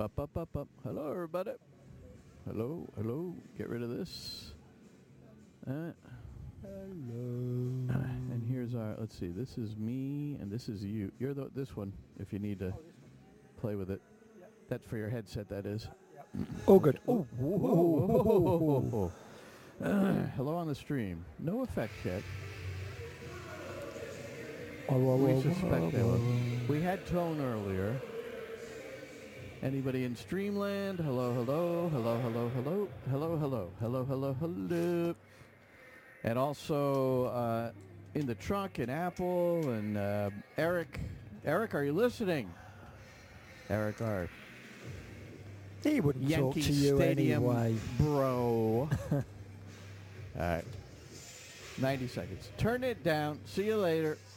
Up. Hello, everybody. Hello. Get rid of this. Hello. And here's our. Let's see. This is me, and this is you. You're this one. If you need to play with it, that's for your headset. That is. Oh, good. Oh. Whoa. Hello on the stream. No effect yet. We suspect they will. We had tone earlier. Anybody in Streamland? Hello. And also in the truck in Apple and Eric. Eric, are you listening? Eric R. He wouldn't Yankee talk to you Stadium, anyway. bro. All right. 90 seconds. Turn it down. See you later.